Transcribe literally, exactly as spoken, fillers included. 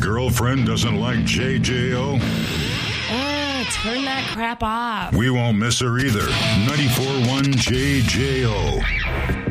girlfriend doesn't like J J O? Uh, turn that crap off. We won't miss her either. ninety-four point one J J O.